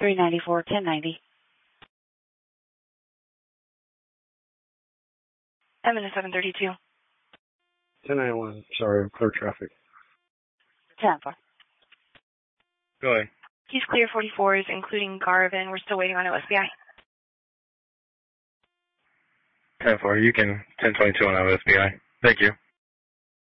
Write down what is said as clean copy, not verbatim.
394 1090. I'm in a 732. 1091. Sorry, clear traffic. 10-4. Go ahead. He's clear 44s, including Garvin. We're still waiting on OSBI. 10-4. You can 1022 on OSBI. Thank you.